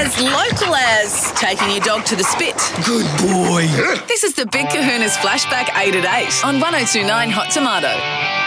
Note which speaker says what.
Speaker 1: as local as taking your dog to the spit.
Speaker 2: Good boy.
Speaker 1: This is the Big Kahuna's Flashback 8 at 8 on 102.9 Hot Tomato.